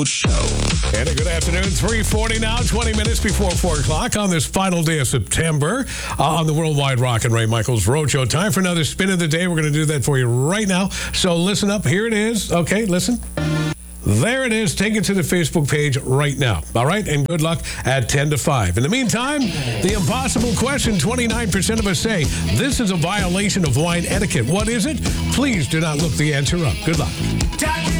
Show. And a good afternoon, 3:40 now, 20 minutes before 4 o'clock on this final day of September on the Worldwide Rock and Ray Michaels Road Show. Time for another spin of the day. We're going to do that for you right now. So listen up. Here it is. Okay, listen. There it is. Take it to the Facebook page right now. All right? And good luck at 10 to 5. In the meantime, the impossible question, 29% of us say this is a violation of wine etiquette. What is it? Please do not look the answer up. Good luck.